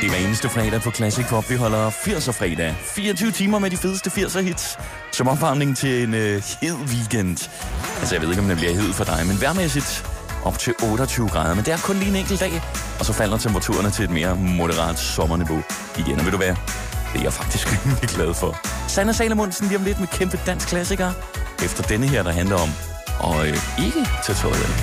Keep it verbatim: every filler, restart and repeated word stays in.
Det er hver eneste fredag på Classic Pop. Vi holder firser fredag. fireogtyve timer med de fedeste firser hits. Som opvarmning til en øh, hed weekend. Altså, jeg ved ikke, om det bliver hed for dig, men vejrmæssigt op til otteogtyve grader. Men det er kun lige en enkelt dag, og så falder temperaturerne til et mere moderat sommerniveau igen. Og ved du hvad? Det er jeg faktisk rimelig glad for. Sanne Salomonsen lige om lidt med kæmpe dansk klassikere. Efter denne her, der handler om at øh, ikke tage tøjet af.